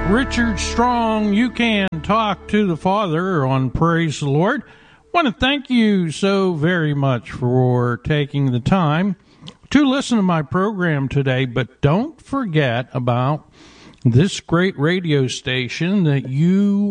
Richard Strong, You Can Talk to the Father on Praise the Lord. Want to thank you so very much for taking the time to listen to my program today, but don't forget about this great radio station that you